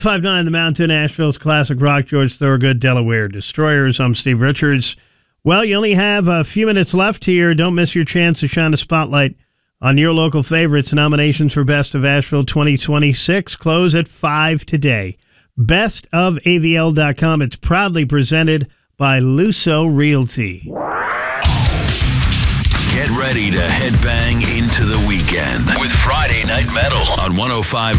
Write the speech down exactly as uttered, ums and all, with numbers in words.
five nine The Mountain, Asheville's classic rock, George Thorogood, Delaware Destroyers. I'm Steve Richards. Well, you only have a few minutes left here. Don't miss your chance to shine a spotlight on your local favorites. Nominations for Best of Asheville twenty twenty-six close at five today. best of A V L dot com. It's proudly presented by Luso Realty. Get ready to headbang into the weekend with Friday Night Metal on one oh five